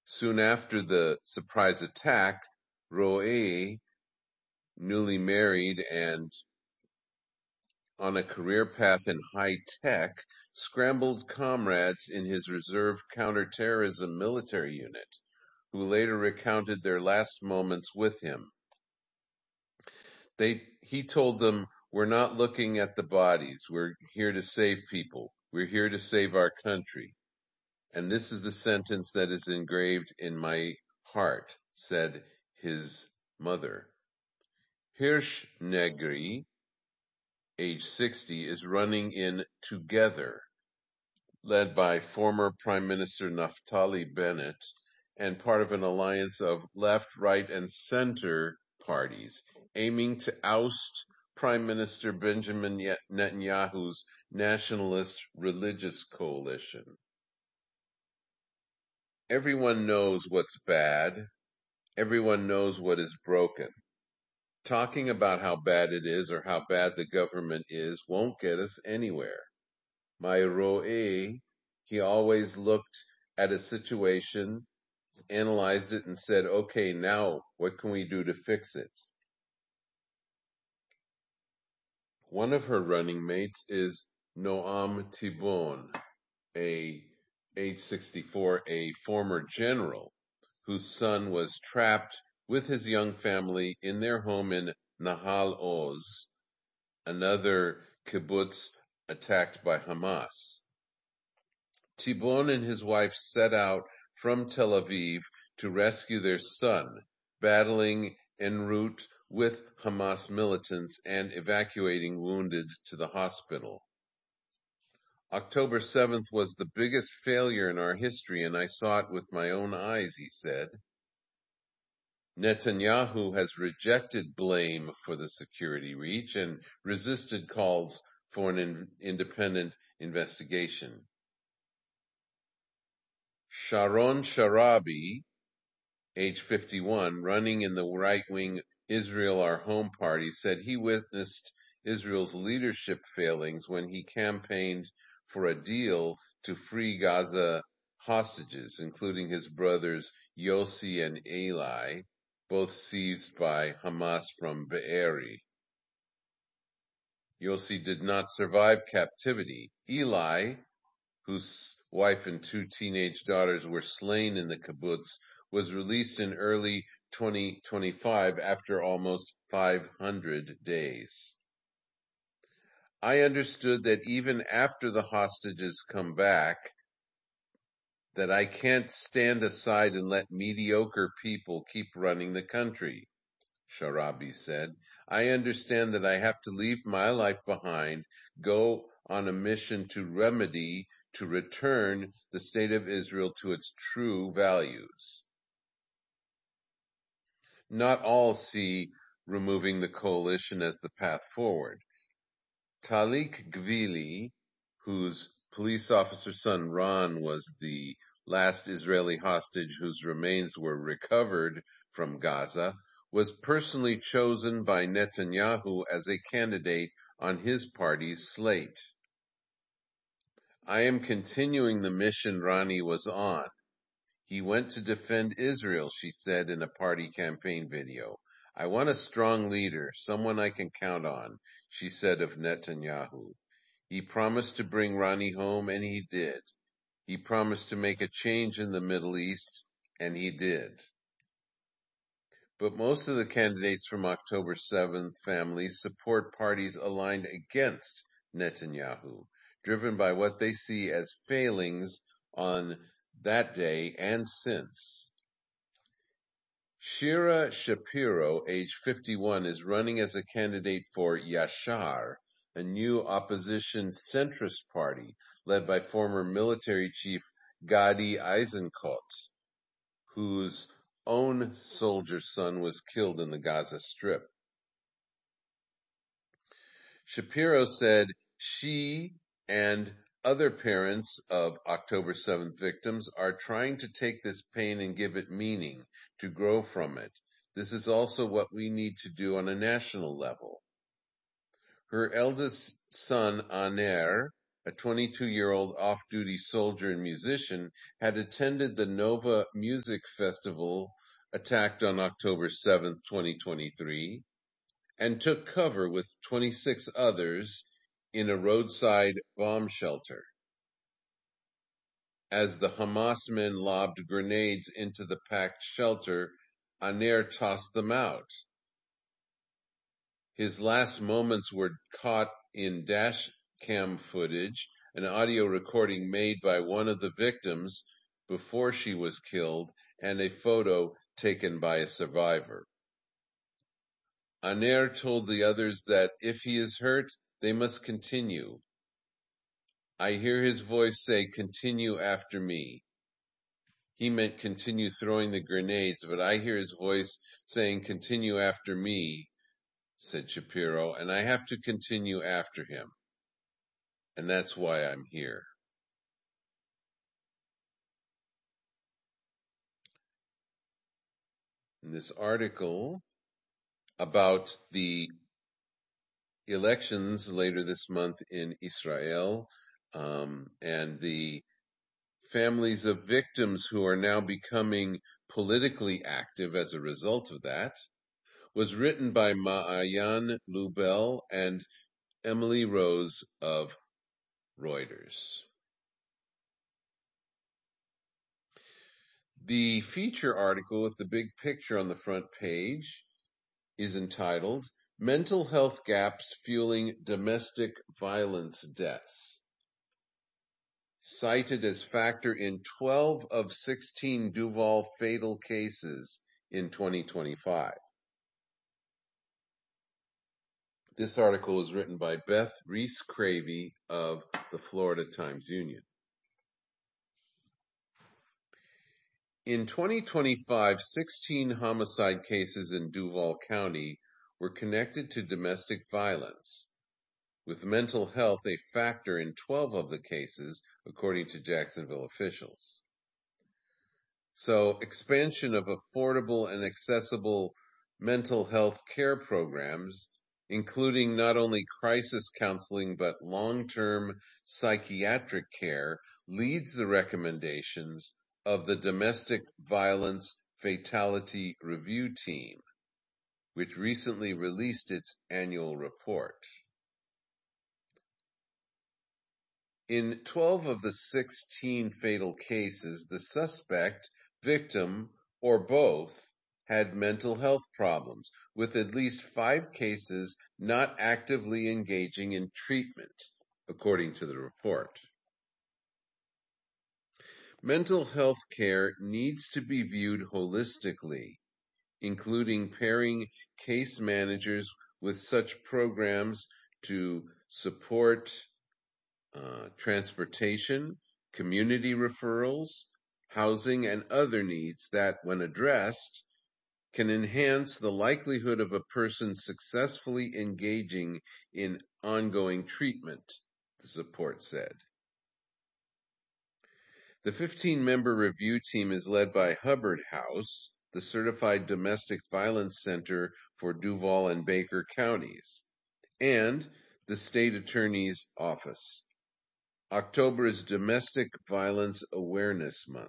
Soon after the surprise attack, Roe, newly married and on a career path in high tech, scrambled comrades in his reserve counterterrorism military unit, who later recounted their last moments with him. He told them, "We're not looking at the bodies. We're here to save people. We're here to save our country." And this is the sentence that is engraved in my heart, said his mother. Hirsch Negri, age 60, is running in Together, led by former Prime Minister Naftali Bennett and part of an alliance of left, right, and center parties aiming to oust Prime Minister Benjamin Netanyahu's nationalist religious coalition. Everyone knows what's bad. Everyone knows what is broken. Talking about how bad it is or how bad the government is won't get us anywhere. My Roe, he always looked at a situation, analyzed it, and said, "Okay, now what can we do to fix it?" One of her running mates is Noam Tibon, age 64, a former general whose son was trapped with his young family in their home in Nahal Oz, another kibbutz attacked by Hamas. Tibon and his wife set out from Tel Aviv to rescue their son, battling en route with Hamas militants and evacuating wounded to the hospital. October 7th was the biggest failure in our history, and I saw it with my own eyes, he said. Netanyahu has rejected blame for the security breach and resisted calls for an independent investigation. Sharon Sharabi, age 51, running in the right-wing Israel Our Home party, said he witnessed Israel's leadership failings when he campaigned for a deal to free Gaza hostages, including his brothers Yossi and Eli, both seized by Hamas from Be'eri. Yossi did not survive captivity. Eli, whose wife and two teenage daughters were slain in the kibbutz, was released in early 2025 after almost 500 days. I understood that even after the hostages come back, that I can't stand aside and let mediocre people keep running the country, Sharabi said. I understand that I have to leave my life behind, go on a mission to remedy, to return the state of Israel to its true values. Not all see removing the coalition as the path forward. Talik Gvili, whose police officer son Ron was the last Israeli hostage whose remains were recovered from Gaza, was personally chosen by Netanyahu as a candidate on his party's slate. I am continuing the mission Ronnie was on. He went to defend Israel, she said in a party campaign video. I want a strong leader, someone I can count on, she said of Netanyahu. He promised to bring Ronnie home, and he did. He promised to make a change in the Middle East, and he did. But most of the candidates from October 7th families support parties aligned against Netanyahu, driven by what they see as failings on that day and since. Shira Shapiro, age 51, is running as a candidate for Yashar, a new opposition centrist party led by former military chief Gadi Eisenkot, whose own soldier son was killed in the Gaza Strip. Shapiro said she and other parents of October 7th victims are trying to take this pain and give it meaning, to grow from it. This is also what we need to do on a national level. Her eldest son, Aner, a 22-year-old off-duty soldier and musician, had attended the Nova Music Festival attacked on October 7th, 2023, and took cover with 26 others in a roadside bomb shelter. As the Hamas men lobbed grenades into the packed shelter, Aner tossed them out. His last moments were caught in dash cam footage, an audio recording made by one of the victims before she was killed, and a photo taken by a survivor. Aner told the others that if he is hurt, they must continue. I hear his voice say, "Continue after me." He meant continue throwing the grenades, but I hear his voice saying, "Continue after me," said Shapiro, and I have to continue after him. And that's why I'm here. In this article about the elections later this month in Israel, and the families of victims who are now becoming politically active as a result of that, was written by Ma'ayan Lubel and Emily Rose of Reuters. The feature article with the big picture on the front page is entitled Mental Health Gaps Fueling Domestic Violence Deaths, cited as factor in 12 of 16 Duval fatal cases in 2025. This article was written by Beth Reese-Cravey of the Florida Times-Union. In 2025, 16 homicide cases in Duval County were connected to domestic violence, with mental health a factor in 12 of the cases, according to Jacksonville officials. So, expansion of affordable and accessible mental health care programs, including not only crisis counseling but long-term psychiatric care, leads the recommendations of the Domestic Violence Fatality Review Team, which recently released its annual report. In 12 of the 16 fatal cases, the suspect, victim, or both had mental health problems, with at least 5 cases not actively engaging in treatment, according to the report. Mental health care needs to be viewed holistically, including pairing case managers with such programs to support transportation, community referrals, housing, and other needs that, when addressed, can enhance the likelihood of a person successfully engaging in ongoing treatment, the report said. The 15-member review team is led by Hubbard House, the Certified Domestic Violence Center for Duval and Baker counties, and the State Attorney's Office. October is Domestic Violence Awareness Month.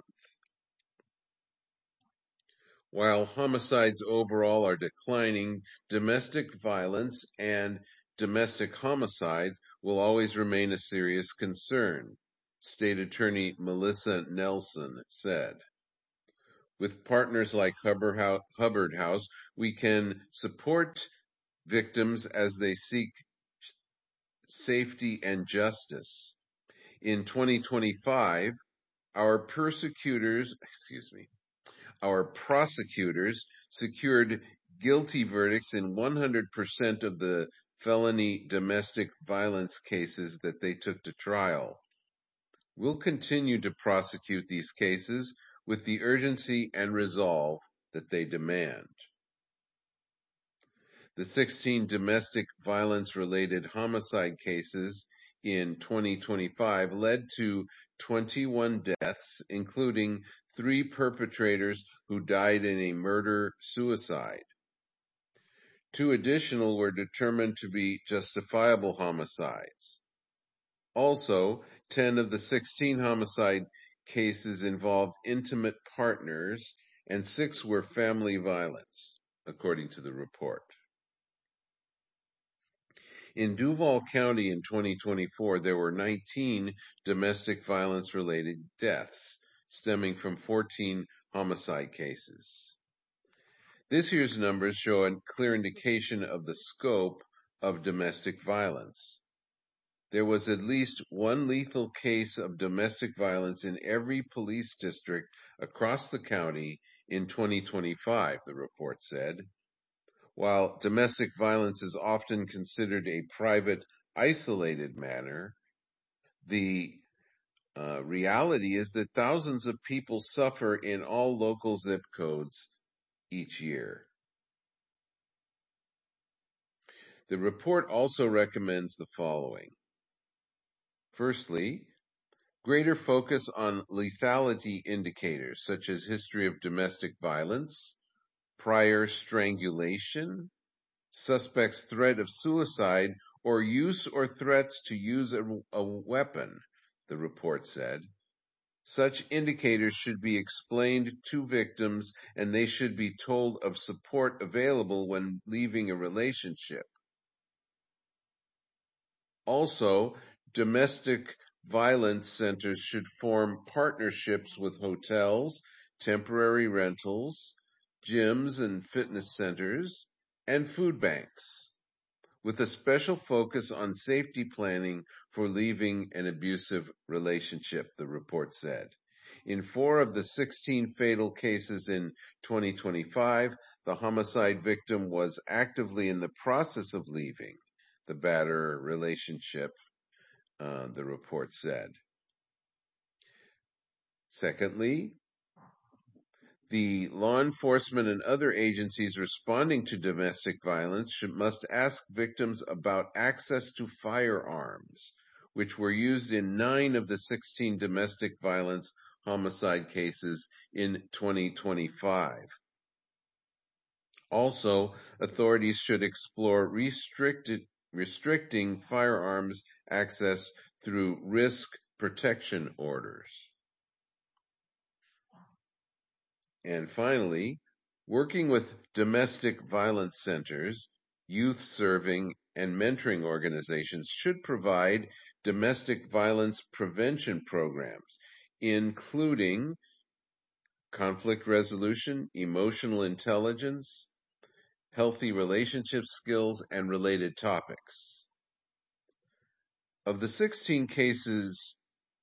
While homicides overall are declining, domestic violence and domestic homicides will always remain a serious concern, State Attorney Melissa Nelson said. With partners like Hubbard House, we can support victims as they seek safety and justice. In 2025, our prosecutors secured guilty verdicts in 100% of the felony domestic violence cases that they took to trial. We'll continue to prosecute these cases with the urgency and resolve that they demand. The 16 domestic violence-related homicide cases in 2025 led to 21 deaths, including 3 perpetrators who died in a murder-suicide. 2 additional were determined to be justifiable homicides. Also, 10 of the 16 homicide cases involved intimate partners, and 6 were family violence, according to the report. In Duval County in 2024, there were 19 domestic violence-related deaths, stemming from 14 homicide cases. This year's numbers show a clear indication of the scope of domestic violence. There was at least one lethal case of domestic violence in every police district across the county in 2025, the report said. While domestic violence is often considered a private, isolated matter, the reality is that thousands of people suffer in all local zip codes each year. The report also recommends the following. Firstly, greater focus on lethality indicators such as history of domestic violence, prior strangulation, suspect's threat of suicide, or use or threats to use a weapon, the report said. Such indicators should be explained to victims, and they should be told of support available when leaving a relationship. Also, domestic violence centers should form partnerships with hotels, temporary rentals, gyms and fitness centers, and food banks, with a special focus on safety planning for leaving an abusive relationship, the report said. In 4 of the 16 fatal cases in 2025, the homicide victim was actively in the process of leaving the batterer relationship, the report said. Secondly, the law enforcement and other agencies responding to domestic violence must ask victims about access to firearms, which were used in 9 of the 16 domestic violence homicide cases in 2025. Also, authorities should explore restricting firearms access through risk protection orders. And finally, working with domestic violence centers, youth serving, and mentoring organizations should provide domestic violence prevention programs, including conflict resolution, emotional intelligence, healthy relationship skills, and related topics. Of the 16 cases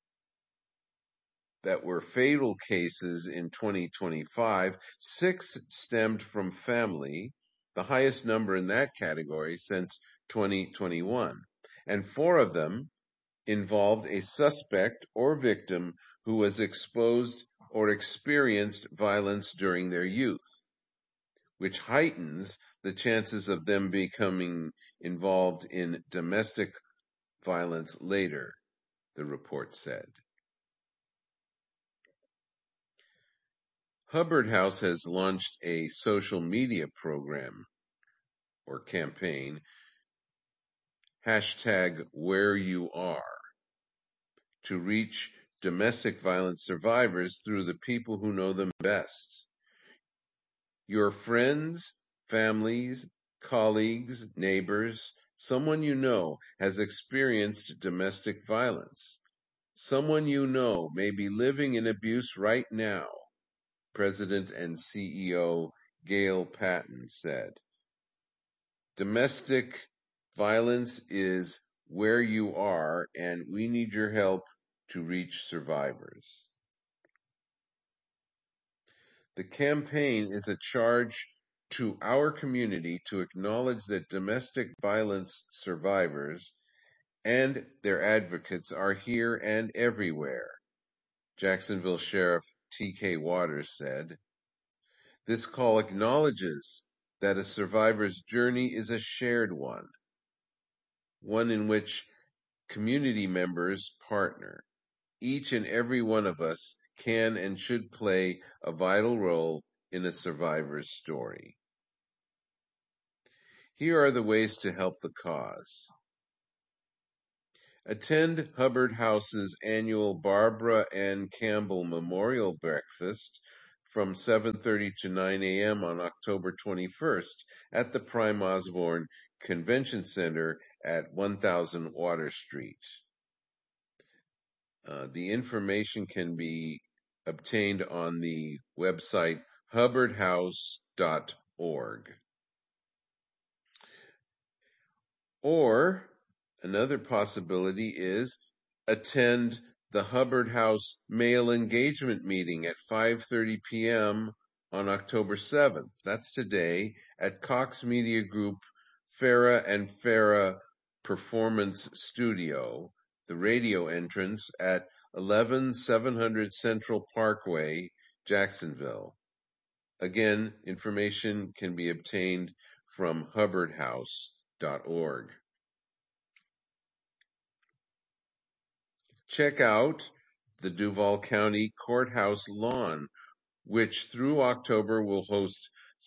that were fatal cases in 2025, 6 stemmed from family, the highest number in that category since 2021, and 4 of them involved a suspect or victim who was exposed or experienced violence during their youth, which heightens the chances of them becoming involved in domestic violence later, the report said. Hubbard House has launched a social media program or campaign, #WhereYouAre, to reach domestic violence survivors through the people who know them best. Your friends, families, colleagues, neighbors, someone you know has experienced domestic violence. Someone you know may be living in abuse right now, President and CEO Gail Patton said. Domestic violence is where you are, and we need your help to reach survivors. The campaign is a charge to our community to acknowledge that domestic violence survivors and their advocates are here and everywhere, Jacksonville Sheriff T.K. Waters said. This call acknowledges that a survivor's journey is a shared one in which community members partner. Each and every one of us can and should play a vital role in a survivor's story. Here are the ways to help the cause. Attend Hubbard House's annual Barbara Ann Campbell Memorial Breakfast from 7:30 to 9 a.m. on October 21st at the Prime Osborne Convention Center at 1000 Water Street. The information can be obtained on the website hubbardhouse.org. Or another possibility is attend the Hubbard House male engagement meeting at 5:30 p.m. on October 7th. That's today at Cox Media Group Farah and Farah Performance Studio, the radio entrance at 11700 Central Parkway, Jacksonville. Again, information can be obtained from hubbardhouse.org. Check out the Duval County Courthouse lawn, which through October will host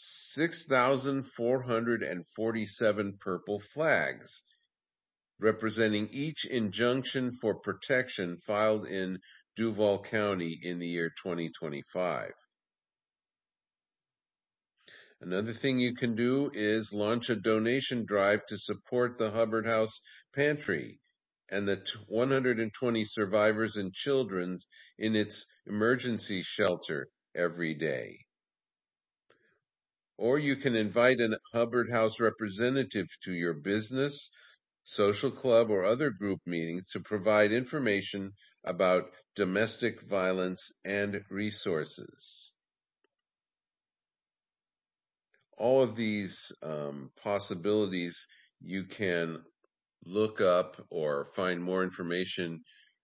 6,447 purple flags, representing each injunction for protection filed in Duval County in the year 2025. Another thing you can do is launch a donation drive to support the Hubbard House Pantry and the 120 survivors and children in its emergency shelter every day. Or you can invite a Hubbard House representative to your business, social club, or other group meetings to provide information about domestic violence and resources. All of these possibilities you can look up or find more information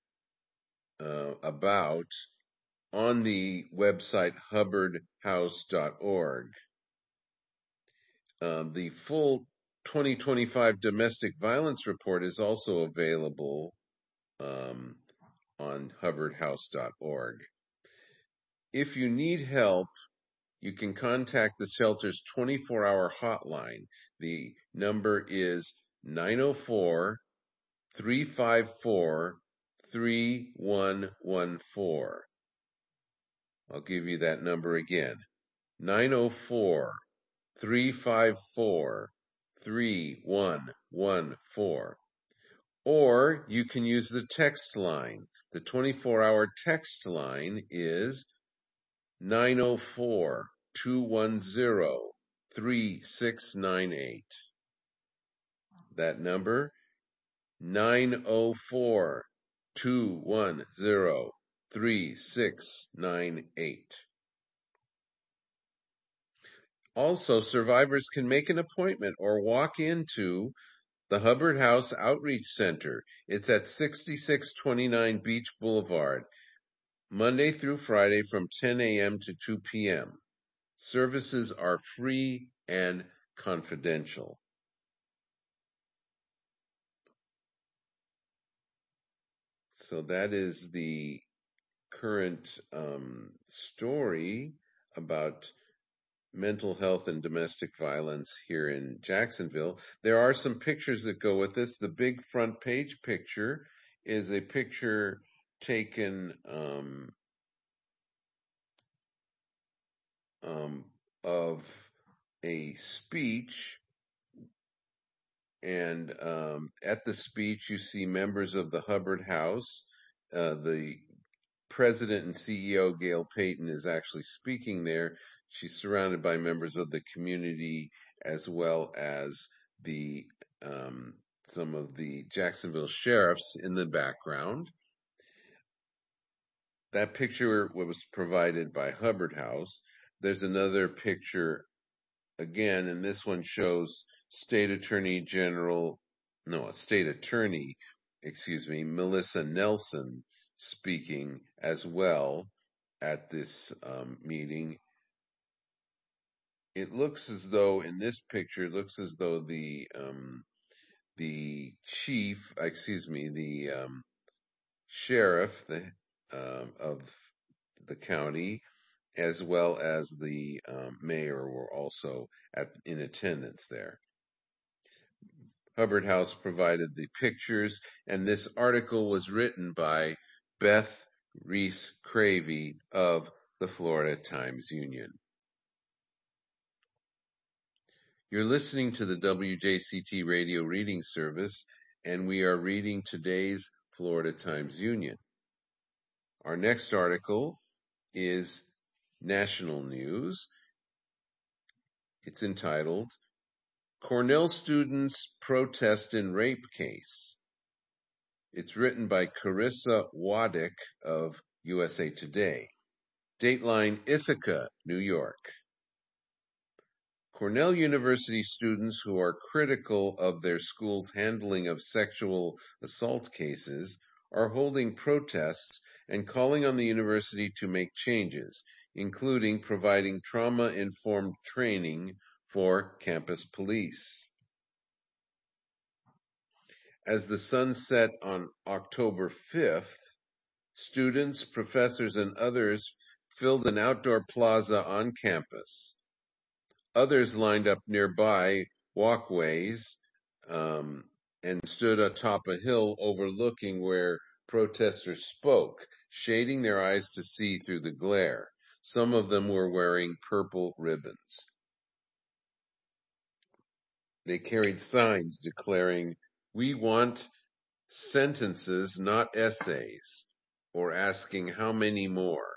about on the website hubbardhouse.org. The full 2025 domestic violence report is also available on hubbardhouse.org. If you need help, you can contact the shelter's 24-hour hotline. The number is 904-354-3114. I'll give you that number again. 904-354-3114. Or you can use the text line. The 24-hour text line is 904-210-3698. That number, 904-210-3698. Also, survivors can make an appointment or walk into the Hubbard House Outreach Center. It's at 6629 Beach Boulevard, Monday through Friday from 10 a.m. to 2 p.m. Services are free and confidential. So that is the current story about mental health and domestic violence here in Jacksonville. There are some pictures that go with this. The big front page picture is a picture taken of a speech, and at the speech you see members of the Hubbard House. The president and CEO, Gail Payton, is actually speaking there. She's surrounded by members of the community as well as the some of the Jacksonville sheriffs in the background. That picture was provided by Hubbard House. There's another picture again, and this one shows State Attorney, Melissa Nelson speaking as well at this meeting. It looks as though in this picture, the sheriff of the county, as well as the mayor, were also in attendance there. Hubbard House provided the pictures, and this article was written by Beth Reese Cravey of the Florida Times-Union. You're listening to the WJCT radio reading service, and we are reading today's Florida Times-Union. Our next article is national news. It's entitled, Cornell Students Protest in Rape Case. It's written by Carissa Waddick of USA Today. Dateline, Ithaca, New York. Cornell University students who are critical of their school's handling of sexual assault cases are holding protests and calling on the university to make changes, including providing trauma-informed training for campus police. As the sun set on October 5th, students, professors, and others filled an outdoor plaza on campus. Others lined up nearby walkways and stood atop a hill overlooking where protesters spoke, shading their eyes to see through the glare. Some of them were wearing purple ribbons. They carried signs declaring, "We want sentences, not essays," or asking how many more.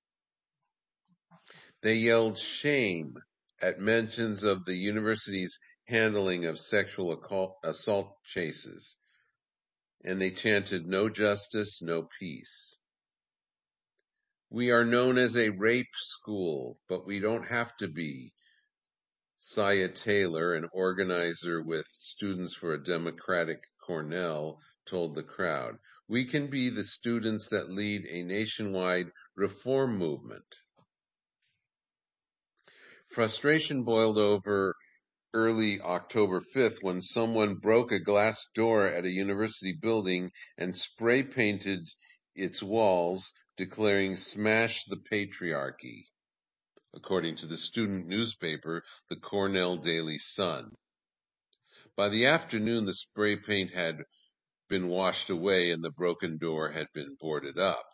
They yelled shame at mentions of the university's handling of sexual assault cases, and they chanted, "No justice, no peace." "We are known as a rape school, but we don't have to be," Saya Taylor, an organizer with Students for a Democratic Cornell, told the crowd. "We can be the students that lead a nationwide reform movement." Frustration boiled over early October 5th when someone broke a glass door at a university building and spray painted its walls, declaring, "Smash the patriarchy," according to the student newspaper, the Cornell Daily Sun. By the afternoon, the spray paint had been washed away and the broken door had been boarded up.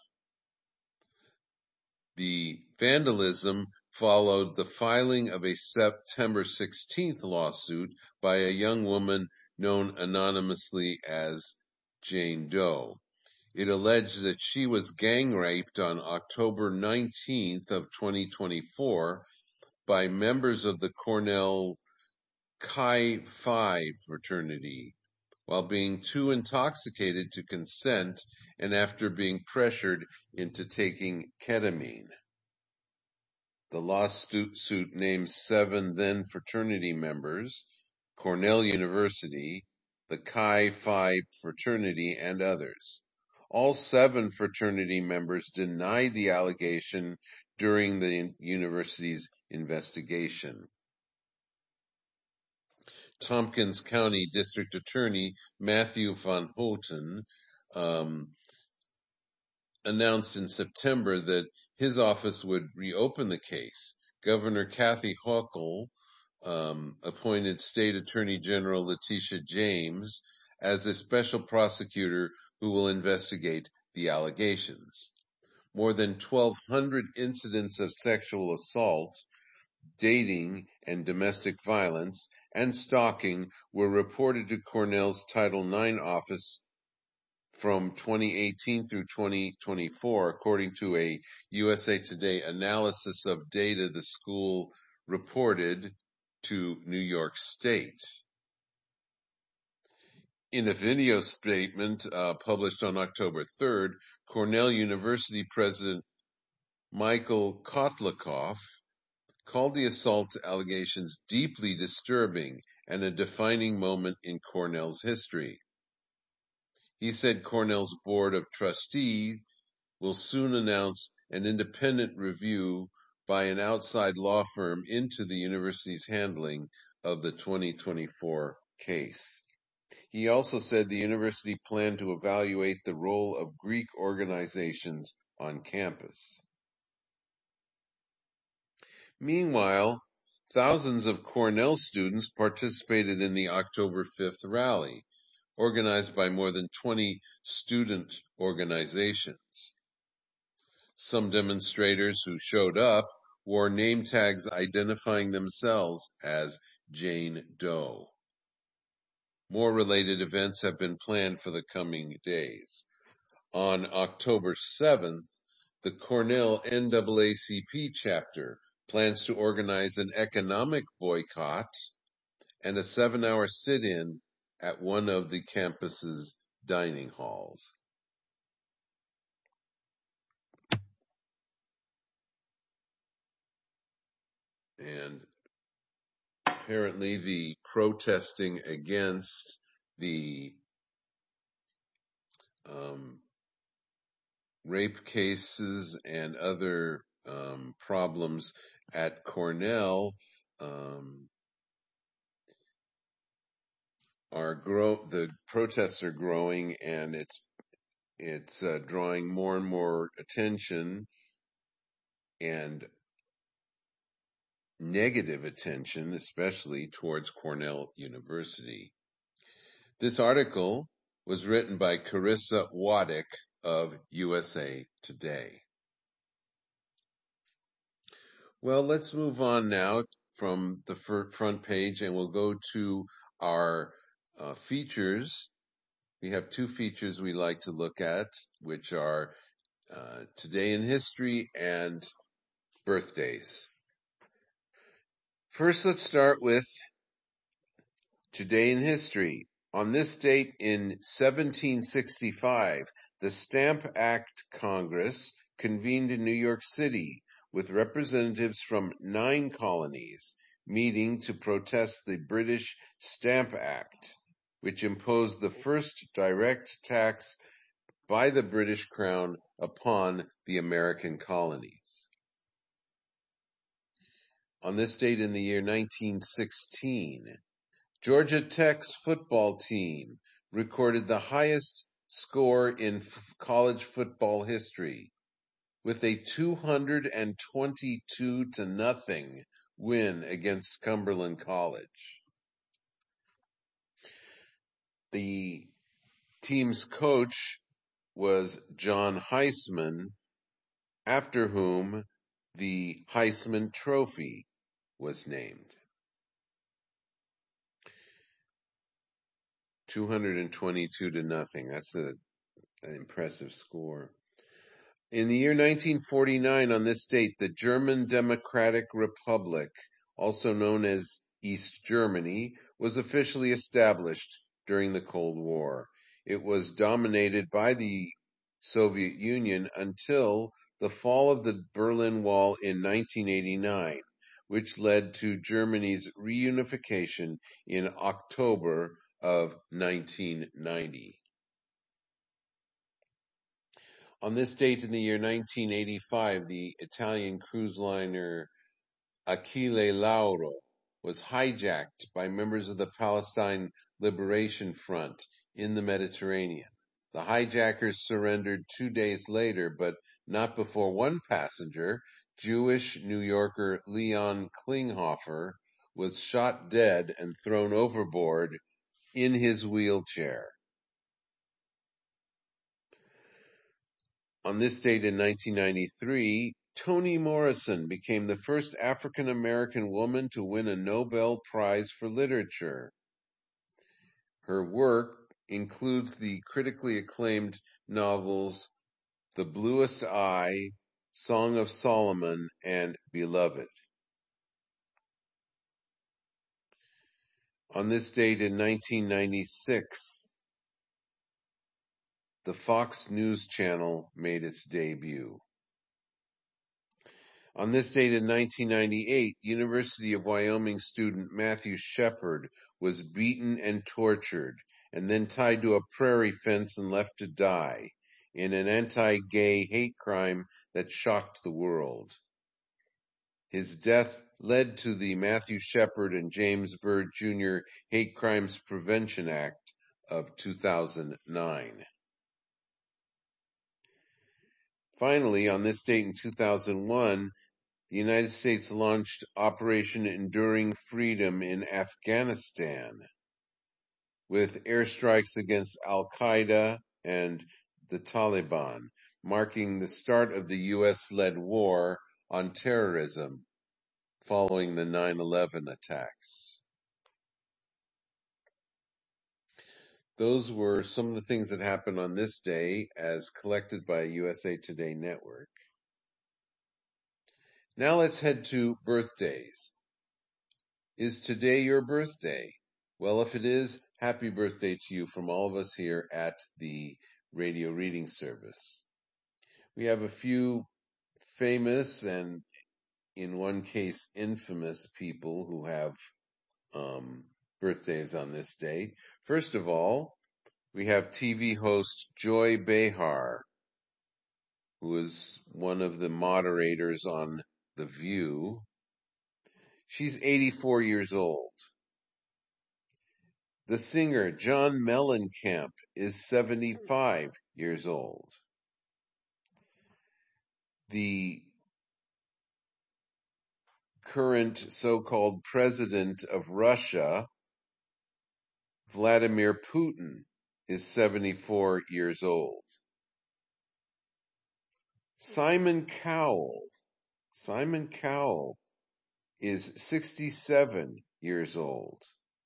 The vandalism followed the filing of a September 16th lawsuit by a young woman known anonymously as Jane Doe. It alleged that she was gang raped on October 19th of 2024 by members of the Cornell Chi Phi fraternity while being too intoxicated to consent and after being pressured into taking ketamine. The lawsuit names 7 then fraternity members, Cornell University, the Chi Phi fraternity, and others. All 7 fraternity members denied the allegation during the university's investigation. Tompkins County District Attorney Matthew Van Houten announced in September that his office would reopen the case. Governor Kathy Hochul appointed State Attorney General Letitia James as a special prosecutor who will investigate the allegations. More than 1,200 incidents of sexual assault, dating, and domestic violence, and stalking were reported to Cornell's Title IX office from 2018 through 2024, according to a USA Today analysis of data the school reported to New York State. In a video statement published on October 3rd, Cornell University President Michael Kotlikoff called the assault allegations deeply disturbing and a defining moment in Cornell's history. He said Cornell's Board of Trustees will soon announce an independent review by an outside law firm into the university's handling of the 2024 case. He also said the university planned to evaluate the role of Greek organizations on campus. Meanwhile, Thousands of Cornell students participated in the October 5th rally, organized by more than 20 student organizations. Some demonstrators who showed up wore name tags identifying themselves as Jane Doe. More related events have been planned for the coming days. On October 7th, the Cornell NAACP chapter plans to organize an economic boycott and a 7-hour sit-in at one of the campus's dining halls. And apparently the protesting against the rape cases and other problems at Cornell the protests are growing, and it's drawing more and more attention and negative attention, especially towards Cornell University. This article was written by Carissa Waddick of USA Today. Well, let's move on now from the front page, and we'll go to our features. We have two features we like to look at, which are Today in History and birthdays. First, let's start with Today in History. On this date in 1765, the Stamp Act Congress convened in New York City with representatives from 9 colonies meeting to protest the British Stamp Act, which imposed the first direct tax by the British Crown upon the American colonies. On this date in the year 1916, Georgia Tech's football team recorded the highest score in college football history with a 222-0 win against Cumberland College. The team's coach was John Heisman, after whom the Heisman Trophy was named. 222-0. That's an impressive score. In the year 1949, on this date, the German Democratic Republic, also known as East Germany, was officially established during the Cold War. It was dominated by the Soviet Union until the fall of the Berlin Wall in 1989, which led to Germany's reunification in October of 1990. On this date in the year 1985, the Italian cruise liner Achille Lauro was hijacked by members of the Palestine Liberation Front in the Mediterranean. The hijackers surrendered 2 days later, but not before one passenger, Jewish New Yorker Leon Klinghoffer, was shot dead and thrown overboard in his wheelchair. On this date in 1993, Toni Morrison became the first African-American woman to win a Nobel Prize for Literature. Her work includes the critically acclaimed novels The Bluest Eye, Song of Solomon, and Beloved. On this date in 1996, the Fox News Channel made its debut. On this date in 1998, University of Wyoming student Matthew Shepard was beaten and tortured, and then tied to a prairie fence and left to die in an anti-gay hate crime that shocked the world. His death led to the Matthew Shepard and James Byrd Jr. Hate Crimes Prevention Act of 2009. Finally, on this date in 2001, The United States launched Operation Enduring Freedom in Afghanistan with airstrikes against al-Qaeda and the Taliban, marking the start of the U.S.-led war on terrorism following the 9/11 attacks. Those were some of the things that happened on this day as collected by USA Today Network. Now let's head to birthdays. Is today your birthday? Well, if it is, happy birthday to you from all of us here at the radio reading service. We have a few famous and, in one case, infamous people who have birthdays on this day. First of all, we have TV host Joy Behar, who is one of the moderators on The View. She's 84 years old. The singer John Mellencamp is 75 years old. The current so-called president of Russia, Vladimir Putin, is 74 years old. Simon Cowell is 67 years old.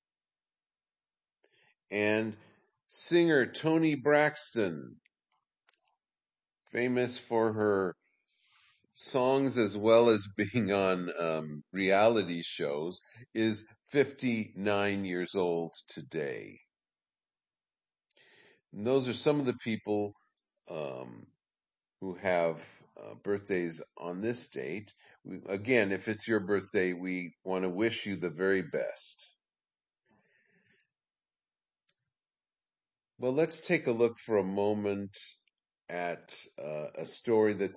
And singer Toni Braxton, famous for her songs as well as being on reality shows, is 59 years old today. And those are some of the people who have birthdays on this date. Again, if it's your birthday, we want to wish you the very best. Well, let's take a look for a moment at a story that's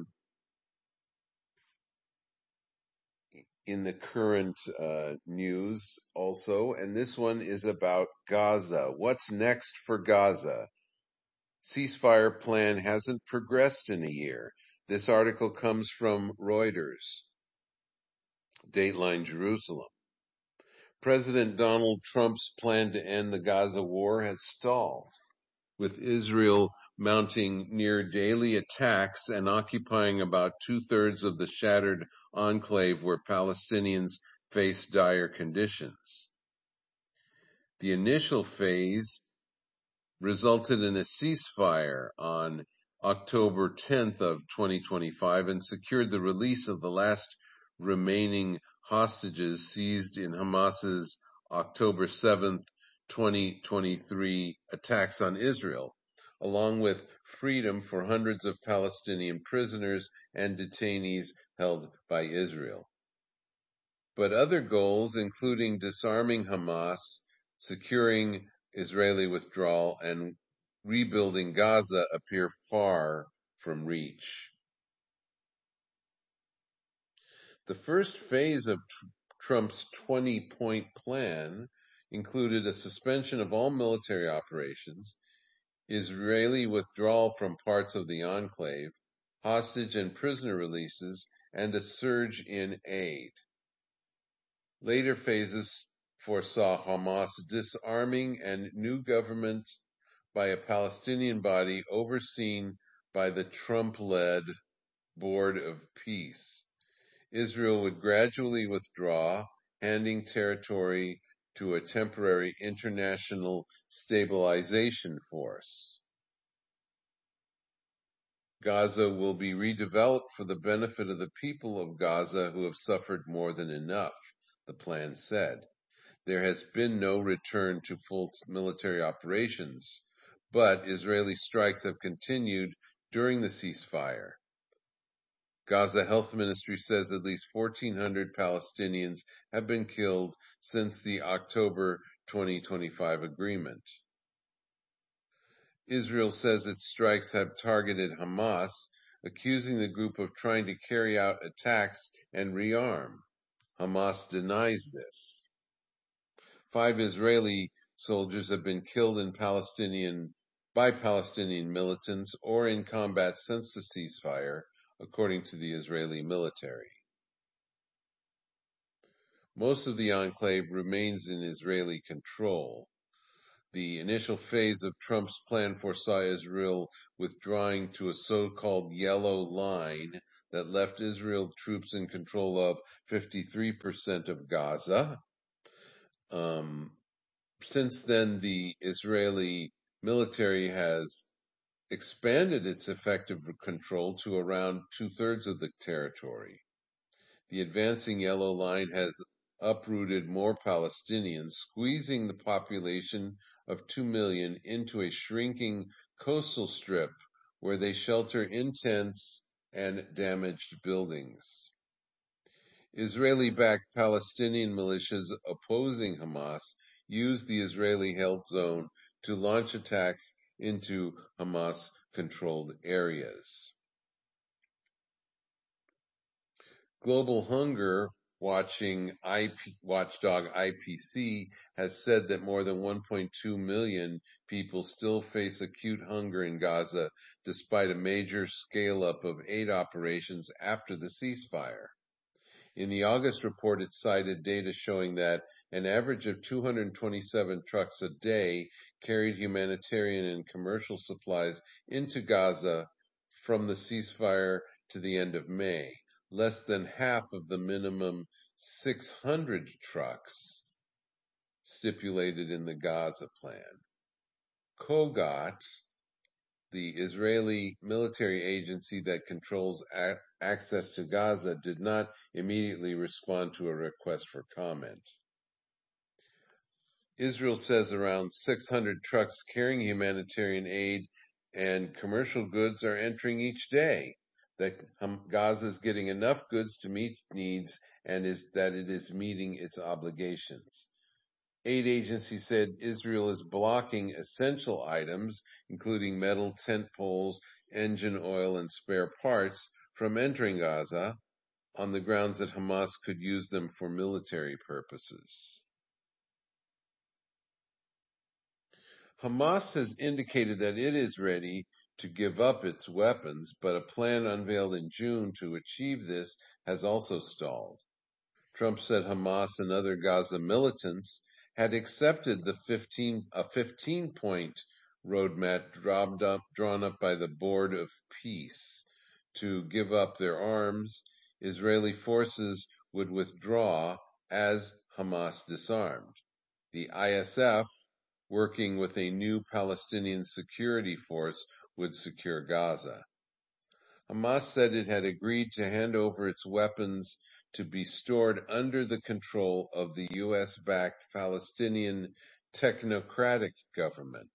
in the current news also, and this one is about Gaza. What's next for Gaza? Ceasefire plan hasn't progressed in a year. This article comes from Reuters. Dateline Jerusalem. President Donald Trump's plan to end the Gaza war has stalled, with Israel mounting near daily attacks and occupying about 2/3 of the shattered enclave where Palestinians face dire conditions. The initial phase resulted in a ceasefire on October 10th of 2025 and secured the release of the last remaining hostages seized in Hamas's October 7th, 2023 attacks on Israel, along with freedom for hundreds of Palestinian prisoners and detainees held by Israel. But other goals, including disarming Hamas, securing Israeli withdrawal, and rebuilding Gaza, appear far from reach. The first phase of Trump's 20-point plan included a suspension of all military operations, Israeli withdrawal from parts of the enclave, hostage and prisoner releases, and a surge in aid. Later phases foresaw Hamas disarming and new government by a Palestinian body overseen by the Trump-led Board of Peace. Israel would gradually withdraw, handing territory to a temporary international stabilization force. Gaza will be redeveloped for the benefit of the people of Gaza who have suffered more than enough, the plan said. There has been no return to full military operations, but Israeli strikes have continued during the ceasefire. Gaza Health Ministry says at least 1,400 Palestinians have been killed since the October 2025 agreement. Israel says its strikes have targeted Hamas, accusing the group of trying to carry out attacks and rearm. Hamas denies this. 5 Israeli soldiers have been killed by Palestinian militants or in combat since the ceasefire, according to the Israeli military. Most of the enclave remains in Israeli control. The initial phase of Trump's plan foresaw Israel withdrawing to a so-called yellow line that left Israel troops in control of 53% of Gaza. Since then, the Israeli military has expanded its effective control to around two-thirds of the territory. The advancing yellow line has uprooted more Palestinians, squeezing the population of 2 million into a shrinking coastal strip where they shelter in tents and damaged buildings. Israeli-backed Palestinian militias opposing Hamas used the Israeli-held zone to launch attacks into Hamas-controlled areas. Global Hunger watchdog IPC has said that more than 1.2 million people still face acute hunger in Gaza despite a major scale-up of aid operations after the ceasefire. In the August report, it cited data showing that an average of 227 trucks a day carried humanitarian and commercial supplies into Gaza from the ceasefire to the end of May, less than half of the minimum 600 trucks stipulated in the Gaza plan. Kogat, the Israeli military agency that controls access to Gaza, did not immediately respond to a request for comment. Israel says around 600 trucks carrying humanitarian aid and commercial goods are entering each day, that Gaza is getting enough goods to meet needs and that it is meeting its obligations. Aid agencies said Israel is blocking essential items, including metal tent poles, engine oil, and spare parts, from entering Gaza on the grounds that Hamas could use them for military purposes. Hamas has indicated that it is ready to give up its weapons, but a plan unveiled in June to achieve this has also stalled. Trump said Hamas and other Gaza militants had accepted the 15-point roadmap drawn up by the Board of Peace to give up their arms. Israeli forces would withdraw as Hamas disarmed. The ISF, working with a new Palestinian security force, would secure Gaza. Hamas said it had agreed to hand over its weapons to be stored under the control of the U.S.-backed Palestinian technocratic government.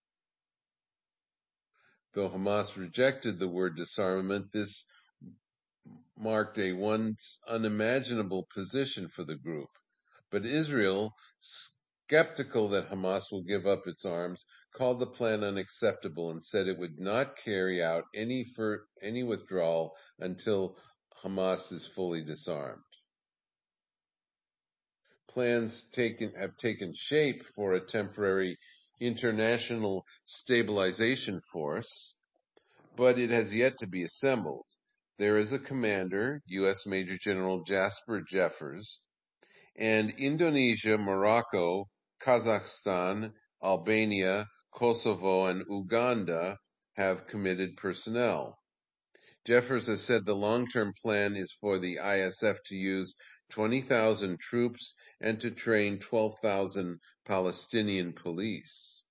Though Hamas rejected the word disarmament, this marked a once unimaginable position for the group. But Israel, skeptical that Hamas will give up its arms, called the plan unacceptable and said it would not carry out any withdrawal until Hamas is fully disarmed. Plans have taken shape for a temporary international stabilization force, but it has yet to be assembled. There is a commander, U.S. Major General Jasper Jeffers, and Indonesia, Morocco, Kazakhstan, Albania, Kosovo, and Uganda have committed personnel. Jeffers has said the long-term plan is for the ISF to use 20,000 troops and to train 12,000 Palestinian police.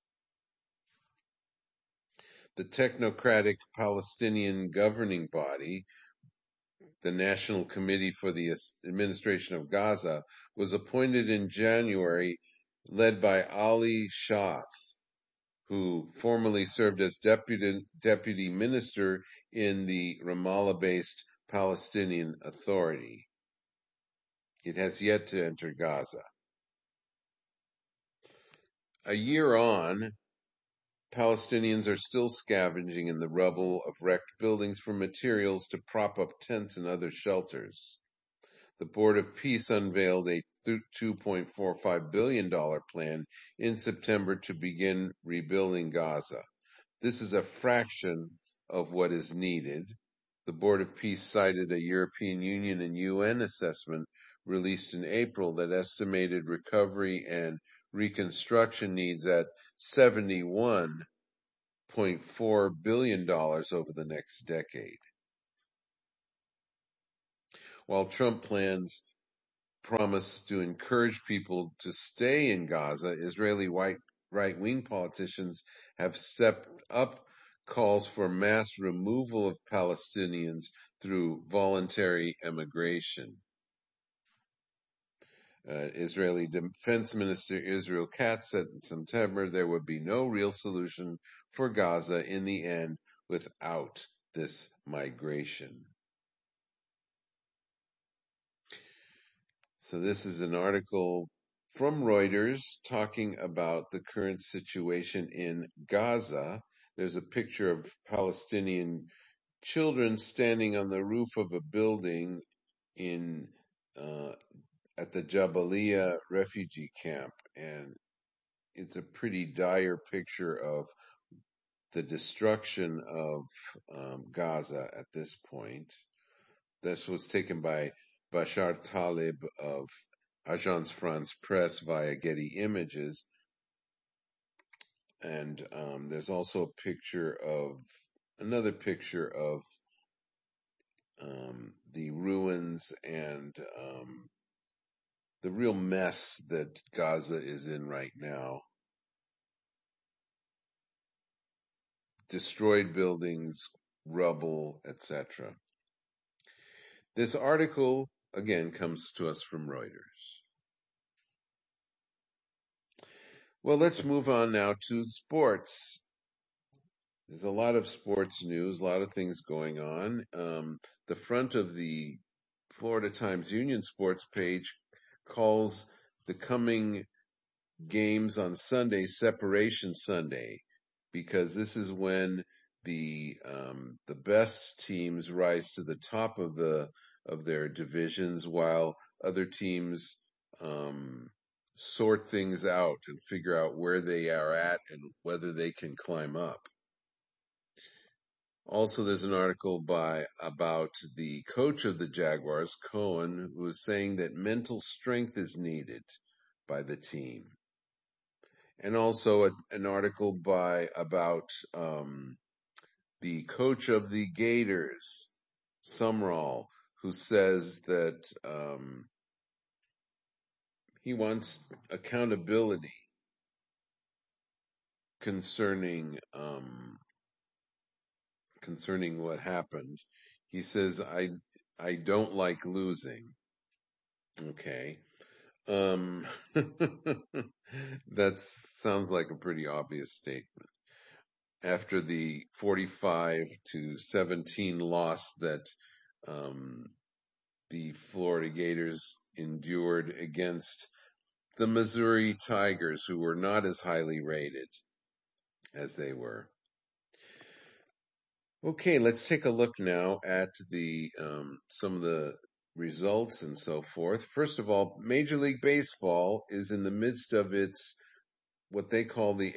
The technocratic Palestinian governing body, the National Committee for the Administration of Gaza, was appointed in January, led by Ali Shaath, who formerly served as deputy minister in the Ramallah-based Palestinian Authority. It has yet to enter Gaza. A year on, Palestinians are still scavenging in the rubble of wrecked buildings for materials to prop up tents and other shelters. The Board of Peace unveiled a $2.45 billion plan in September to begin rebuilding Gaza. This is a fraction of what is needed. The Board of Peace cited a European Union and UN assessment released in April that estimated recovery and reconstruction needs at $71.4 billion over the next decade. While Trump plans promise to encourage people to stay in Gaza, Israeli right-wing politicians have stepped up calls for mass removal of Palestinians through voluntary emigration. Israeli Defense Minister Israel Katz said in September there would be no real solution for Gaza in the end without this migration. So this is an article from Reuters talking about the current situation in Gaza. There's a picture of Palestinian children standing on the roof of a building in at the Jabalia refugee camp, and it's a pretty dire picture of the destruction of Gaza at this point. This was taken by Bashar Talib of Agence France Presse via Getty Images. And there's also another picture of the ruins and the real mess that Gaza is in right now. Destroyed buildings, rubble, etc. This article, again, comes to us from Reuters. Well, let's move on now to sports. There's a lot of sports news, a lot of things going on. The front of the Florida Times Union Sports page calls the coming games on Sunday Separation Sunday, because this is when the best teams rise to the top of their divisions, while other teams sort things out and figure out where they are at and whether they can climb up. Also, there's an article about the coach of the Jaguars, Cohen, who is saying that mental strength is needed by the team. And also an article about the coach of the Gators, Sumrall, who says that he wants accountability concerning what happened. He says, I don't like losing. Okay. That sounds like a pretty obvious statement. After the 45-17 loss that the Florida Gators endured against the Missouri Tigers, who were not as highly rated as they were. Okay, let's take a look now at the some of the results and so forth. First of all, Major League Baseball is in the midst of its what they call the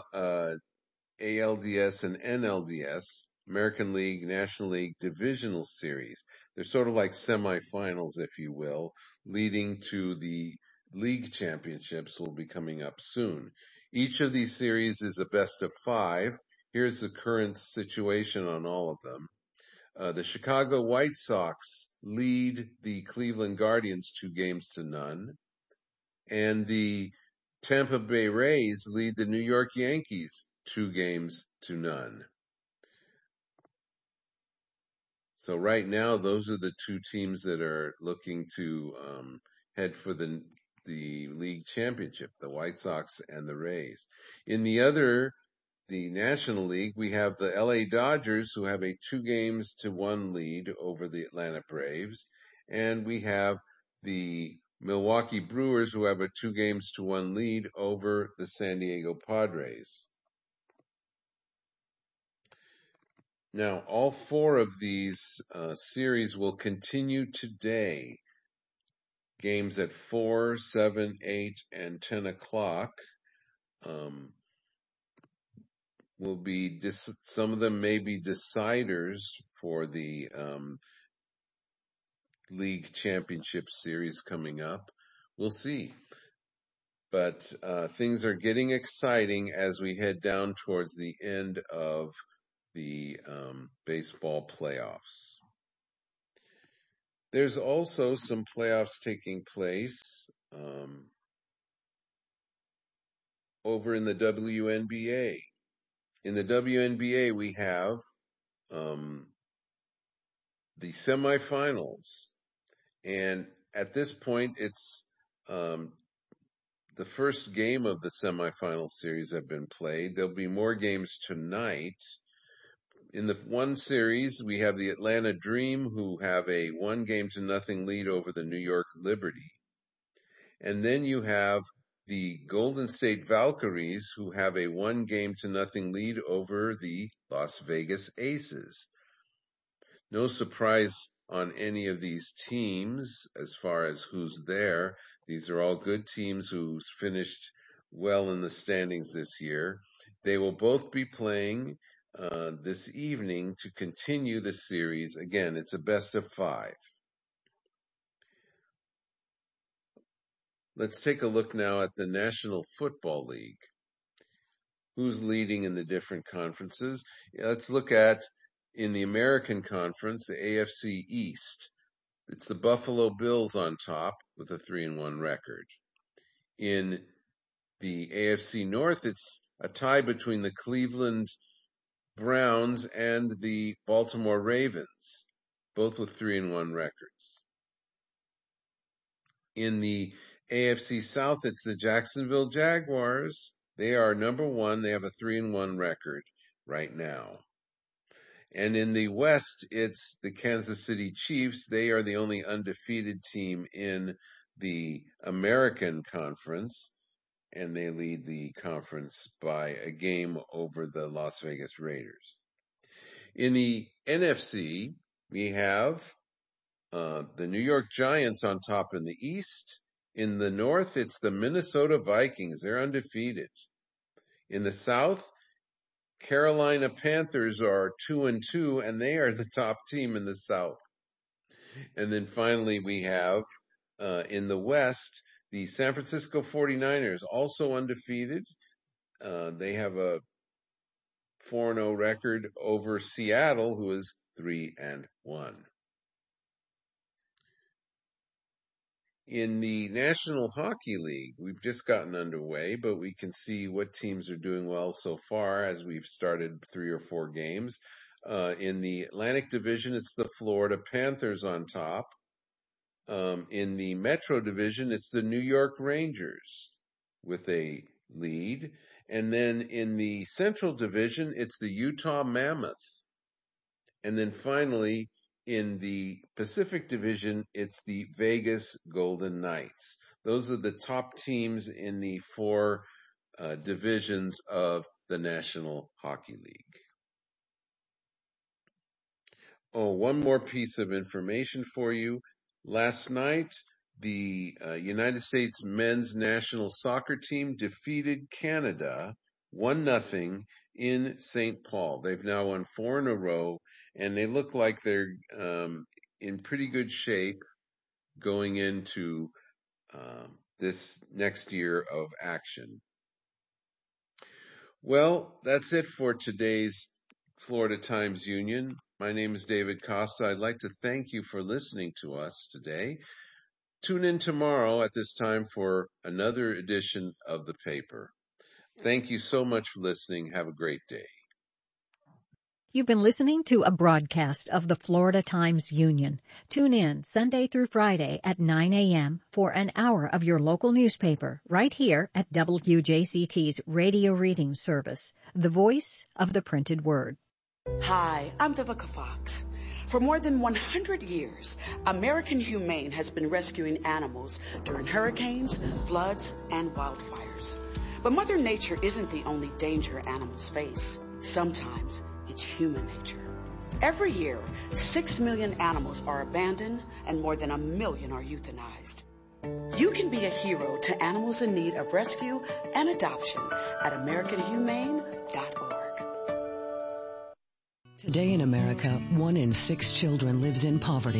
ALDS and NLDS, American League, National League Divisional Series. They're sort of like semifinals, if you will, leading to the league championships will be coming up soon. Each of these series is a best of 5. Here's the current situation on all of them. The Chicago White Sox lead the Cleveland Guardians 2-0, and the Tampa Bay Rays lead the New York Yankees 2-0. So right now, those are the two teams that are looking to head for the league championship, the White Sox and the Rays. In the National League, we have the LA Dodgers, who have a 2-1 lead over the Atlanta Braves, and we have the Milwaukee Brewers, who have a 2-1 lead over the San Diego Padres. Now, all 4 of these series will continue today. Games at 4, 7, 8, and 10 o'clock will be some of them may be deciders for the League Championship Series coming up. We'll see. But things are getting exciting as we head down towards the end of the baseball playoffs. There's also some playoffs taking place over in the WNBA. In the WNBA, we have the semifinals. And at this point, it's the first game of the semifinal series have been played. There'll be more games tonight. In the one series, we have the Atlanta Dream, who have a 1-0 lead over the New York Liberty. And then you have the Golden State Valkyries, who have a 1-0 lead over the Las Vegas Aces. No surprise on any of these teams as far as who's there. These are all good teams who finished well in the standings this year. They will both be playing this evening to continue the series. Again, it's a best of 5. Let's take a look now at the National Football League. Who's leading in the different conferences? Let's look at in the American Conference, the AFC East. It's the Buffalo Bills on top with a 3-1 record. In the AFC North, it's a tie between the Cleveland Browns and the Baltimore Ravens, both with 3-1 records. In the AFC South, it's the Jacksonville Jaguars. They are number 1. They have a 3-1 record right now. And in the West, it's the Kansas City Chiefs. They are the only undefeated team in the American Conference, and they lead the conference by a game over the Las Vegas Raiders. In the NFC, we have the New York Giants on top in the East. In the North, it's the Minnesota Vikings. They're undefeated. In the South, Carolina Panthers are 2-2, and they are the top team in the South. And then finally, we have in the West, the San Francisco 49ers, also undefeated. They have a 4-0 record over Seattle, who is 3-1. In the National Hockey League, we've just gotten underway, but we can see what teams are doing well so far as we've started 3 or 4 games. In the Atlantic Division, it's the Florida Panthers on top. In the Metro Division, it's the New York Rangers with a lead. And then in the Central Division, it's the Utah Mammoth. And then finally, in the Pacific Division, it's the Vegas Golden Knights. Those are the top teams in the 4 divisions of the National Hockey League. Oh, one more piece of information for you. Last night, the United States men's national soccer team defeated Canada 1-0 in St. Paul. They've now won 4 in a row, and they look like they're in pretty good shape going into this next year of action. Well, that's it for today's Florida Times Union. My name is David Costa. I'd like to thank you for listening to us today. Tune in tomorrow at this time for another edition of the paper. Thank you so much for listening. Have a great day. You've been listening to a broadcast of the Florida Times Union. Tune in Sunday through Friday at 9 a.m. for an hour of your local newspaper right here at WJCT's Radio Reading Service, the voice of the printed word. Hi, I'm Vivica Fox. For more than 100 years, American Humane has been rescuing animals during hurricanes, floods, and wildfires. But Mother Nature isn't the only danger animals face. Sometimes it's human nature. Every year, 6 million animals are abandoned and more than 1 million are euthanized. You can be a hero to animals in need of rescue and adoption at AmericanHumane.org. Today in America, 1 in 6 children lives in poverty.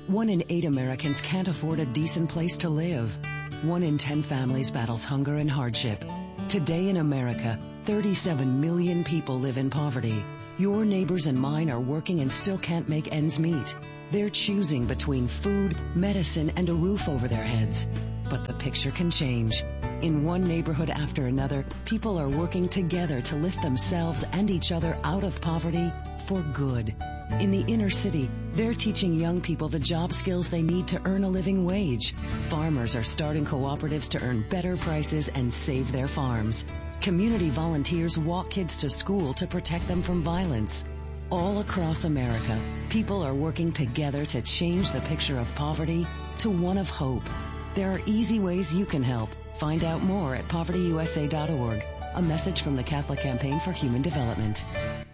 1 in 8 Americans can't afford a decent place to live. 1 in 10 families battles hunger and hardship. Today in America, 37 million people live in poverty. Your neighbors and mine are working and still can't make ends meet. They're choosing between food, medicine, and a roof over their heads. But the picture can change. In one neighborhood after another, people are working together to lift themselves and each other out of poverty for good. In the inner city, they're teaching young people the job skills they need to earn a living wage. Farmers are starting cooperatives to earn better prices and save their farms. Community volunteers walk kids to school to protect them from violence. All across America, people are working together to change the picture of poverty to one of hope. There are easy ways you can help. Find out more at povertyusa.org. A message from the Catholic Campaign for Human Development.